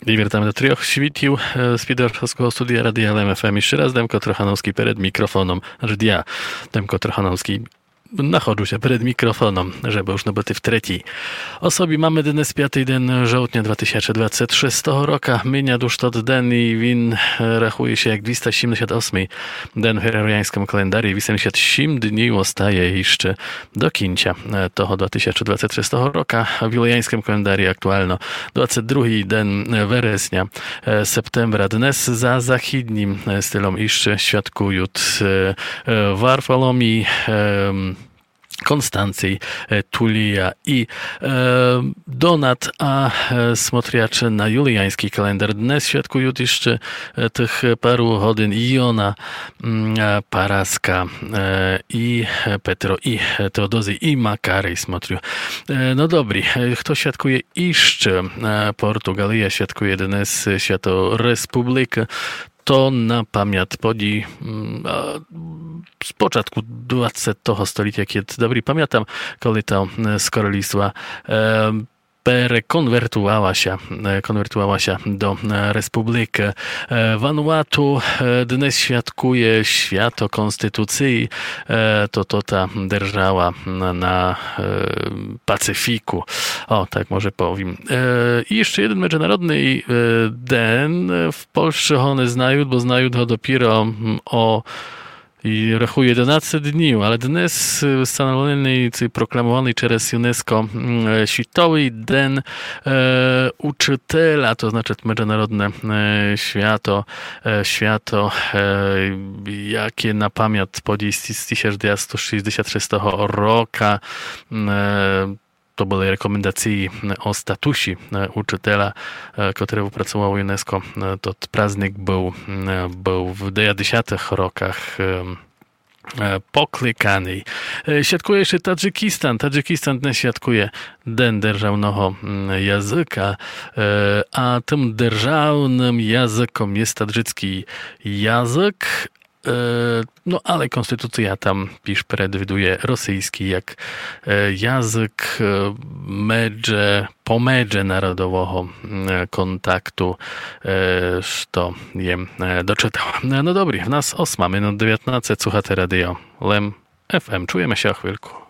I wracamy do trioch świtił z Підорського studia Radia LM FM. Jeszcze raz Demko Trochanowski przed mikrofonem. Ja, Demko Trochanowski, nachodzę się przed mikrofonem, żeby już nabyty w trzeciej osobie. Mamy dnes 5 den żołtnia 2026 roku. Mienia dusz tot den i win rachuje się jak 278 den w heroriańskim kalendarium. 87 dni ostaje jeszcze do końca toho 2026 roku. W juliańskim kalendarium aktualno 22 den weresnia, septembra. Dnes za zachidnim stylom jeszcze świadkują Warfolomi, Konstancji, Tulia i Donat, a smotriacze na juliański kalendar dnes świadkują jeszcze tych paru godzin Iona, Paraska i Petro i Teodozy i Makary smotriu. No dobry, kto świadkuje jeszcze? Portugalia świadkuje dnes Święto Republikę. To na pamięć podzi z początku 20 stulecia, kiedy dobrze pamiętam, kiedy to z korolestwa konwertowała się do Republiki Vanuatu. Dnes świadkuje Święto Konstytucji. To ta держава na Pacyfiku. O, tak może powiem. I jeszcze jeden międzynarodny den w Polsce one znają, bo znają go dopiero i rachuje 11 dni, ale dnes stanowionej, proklamowany przez UNESCO Światowy Den Uczyciela, to znaczy międzynarodne święto, jakie na pamięć podzi z 1966 roku. To były rekomendacje o statusie uczyciela, który wypracował UNESCO. To praznik był w 90-tych rokach poklikany. Świadkuje jeszcze Tadżykistan. Tadżykistan dnes świadkuje Den Державного Języka, a tym державnym językiem jest tadżycki język. No ale konstytucja tam przewiduje rosyjski jak język po medże narodowego kontaktu, co jem doczytał. No dobry, w nas 8 minut 19, słuchacie radio LEM FM. Czujemy się o chwilku.